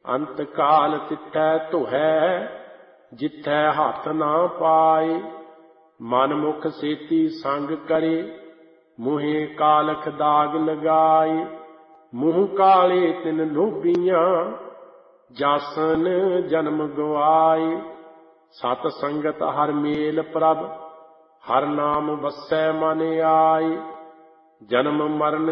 ਅੰਤ ਕਾਲ ਤਿੱਥੈ ਧੁਹੈ ਜਿੱਥੈ ਹੱਥ ਨਾ ਪਾਏ। ਮਨ ਮੁਖ ਸੇਤੀ ਸੰਗ ਕਰੇ ਮੂੰਹੇ ਕਾਲਖ ਦਾਗ ਲਗਾਏ। ਮੂੰਹ ਕਾਲੇ ਤਿਨ ਲੋਭੀਆਂ ਜਾਸਨ ਜਨਮ ਗਵਾਏ। ਸਤ ਸੰਗਤ ਹਰ ਮੇਲ ਪ੍ਰਭ ਹਰ ਨਾਮ ਵਸੈ ਮਨ ਆਏ। ਜਨਮ ਮਰਨ